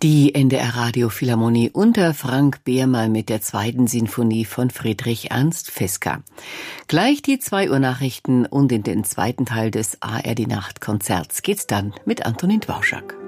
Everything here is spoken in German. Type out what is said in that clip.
Die NDR Radiophilharmonie unter Frank Behrmann mit der 2. Sinfonie von Friedrich Ernst Fisker. Gleich die 2 Uhr Nachrichten und in den zweiten Teil des ARD Nachtkonzerts geht's dann mit Antonin Dvorak.